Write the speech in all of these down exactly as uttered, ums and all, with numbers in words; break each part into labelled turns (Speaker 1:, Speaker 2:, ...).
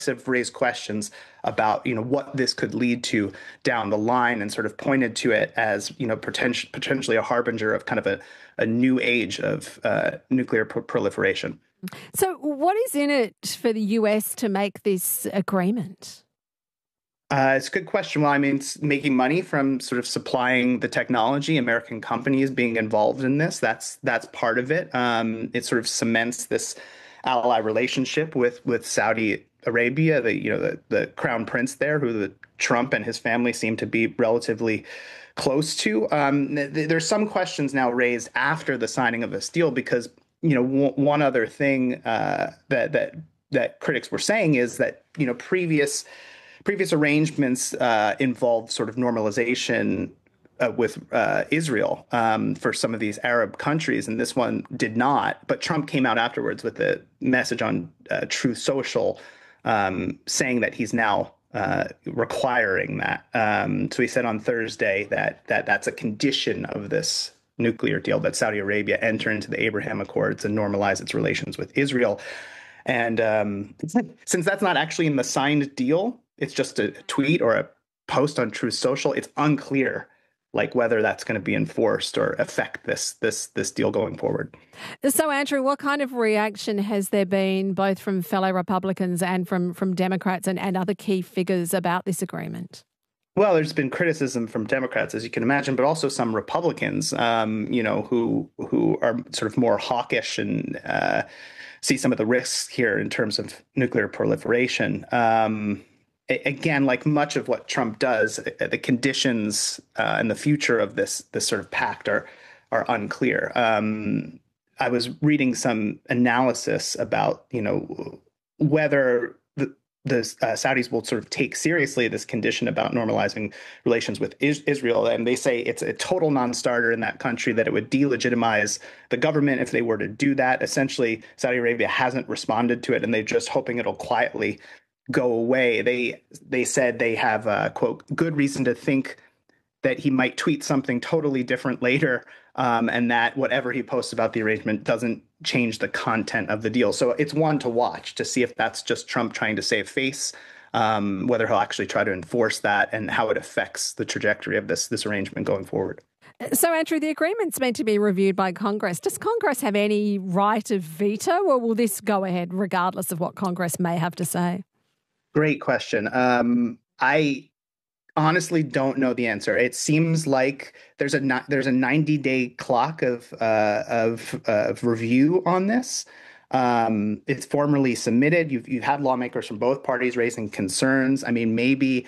Speaker 1: have raised questions about, you know, what this could lead to down the line, and sort of pointed to it as, you know, potential, potentially a harbinger of kind of a, a new age of uh, nuclear pro- proliferation.
Speaker 2: So what is in it for the U S to make this agreement?
Speaker 1: Uh, it's a good question. Well, I mean, it's making money from sort of supplying the technology, American companies being involved in this. That's that's part of it. Um, it sort of cements this ally relationship with with Saudi Arabia, the you know the the crown prince there, who the Trump and his family seem to be relatively close to. Um, th- there's some questions now raised after the signing of this deal because, you know, w- one other thing uh, that that that critics were saying is that, you know, previous previous arrangements uh, involved sort of normalization uh, with uh, Israel um, for some of these Arab countries, and this one did not. But Trump came out afterwards with a message on uh, Truth Social um, saying that he's now uh, requiring that. Um, so he said on Thursday that that that's a condition of this nuclear deal, that Saudi Arabia enter into the Abraham Accords and normalize its relations with Israel. And um, since that's not actually in the signed deal, it's just a tweet or a post on Truth Social, it's unclear like whether that's going to be enforced or affect this this this deal going forward.
Speaker 2: So, Andrew, what kind of reaction has there been both from fellow Republicans and from, from Democrats and, and other key figures about this agreement?
Speaker 1: Well, there's been criticism from Democrats, as you can imagine, but also some Republicans, um, you know, who who are sort of more hawkish and uh, see some of the risks here in terms of nuclear proliferation. Um, again, like much of what Trump does, the conditions uh, and the future of this this sort of pact are are unclear. Um, I was reading some analysis about, you know, whether the the uh, Saudis will sort of take seriously this condition about normalizing relations with is- Israel. And they say it's a total non-starter in that country, that it would delegitimize the government if they were to do that. Essentially, Saudi Arabia hasn't responded to it, and they're just hoping it'll quietly go away. They they said they have, uh, quote, good reason to think that he might tweet something totally different later, um, and that whatever he posts about the arrangement doesn't change the content of the deal. So it's one to watch to see if that's just Trump trying to save face, um, whether he'll actually try to enforce that, and how it affects the trajectory of this this arrangement going forward.
Speaker 2: So, Andrew, the agreement's meant to be reviewed by Congress. Does Congress have any right of veto, or will this go ahead regardless of what Congress may have to say?
Speaker 1: Great question. Um, I honestly don't know the answer. It seems like there's a there's a ninety day clock of uh, of of review on this. Um, it's formally submitted. You've you've had lawmakers from both parties raising concerns. I mean, maybe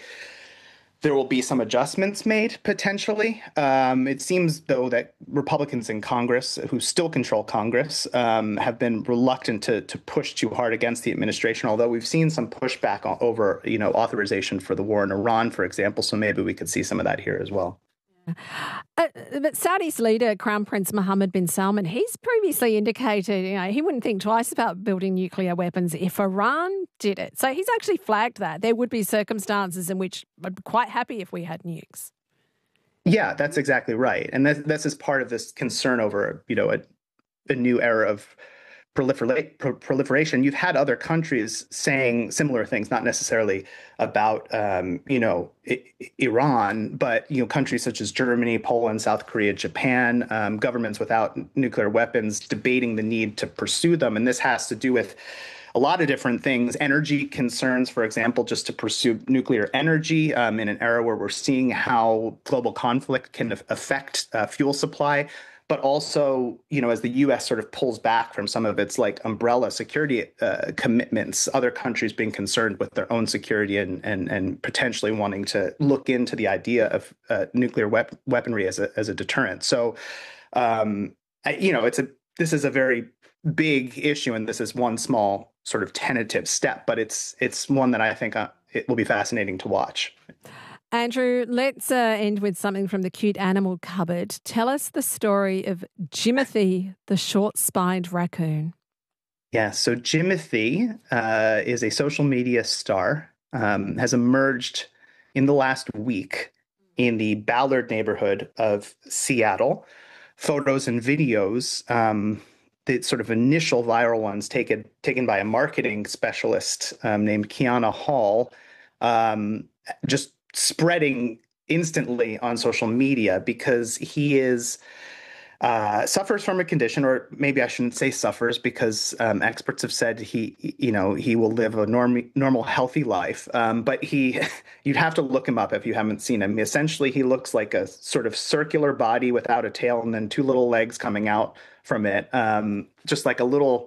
Speaker 1: there will be some adjustments made potentially. Um, it seems, though, that Republicans in Congress, who still control Congress, um, have been reluctant to to push too hard against the administration. Although we've seen some pushback over, you know, authorization for the war in Iran, for example. So maybe we could see some of that here as well.
Speaker 2: Uh, but Saudi's leader, Crown Prince Mohammed bin Salman, he's previously indicated, you know, he wouldn't think twice about building nuclear weapons if Iran did it. So he's actually flagged that there would be circumstances in which I'd be quite happy if we had nukes.
Speaker 1: Yeah, that's exactly right. And this, this is part of this concern over, you know, a, a new era of proliferate, pro- proliferation. You've had other countries saying similar things, not necessarily about, um, you know, I- Iran, but, you know, countries such as Germany, Poland, South Korea, Japan, um, governments without nuclear weapons debating the need to pursue them. And this has to do with a lot of different things. Energy concerns, for example, just to pursue nuclear energy um, in an era where we're seeing how global conflict can affect uh, fuel supply. But also, you know, as the U S sort of pulls back from some of its like umbrella security uh, commitments, other countries being concerned with their own security and and and potentially wanting to look into the idea of uh, nuclear wep- weaponry as a as a deterrent. So, um, I, you know, it's a this is a very big issue, and this is one small sort of tentative step, but it's it's one that I think uh, it will be fascinating to watch.
Speaker 2: Andrew, let's uh, end with something from the cute animal cupboard. Tell us the story of Jimothy, the short-spined raccoon.
Speaker 1: Yeah, so Jimothy uh, is a social media star, um, has emerged in the last week in the Ballard neighborhood of Seattle. Photos and videos um, the sort of initial viral ones taken taken by a marketing specialist um, named Kiana Hall, um, just spreading instantly on social media because he is uh, suffers from a condition, or maybe I shouldn't say suffers, because um, experts have said he, you know, he will live a norm, normal, healthy life. Um, but he, you'd have to look him up if you haven't seen him. Essentially, he looks like a sort of circular body without a tail and then two little legs coming out from it, um, just like a little